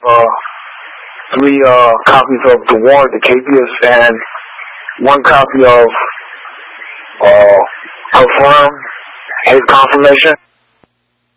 three copies of the warrant to Capias and one copy of confirm his confirmation.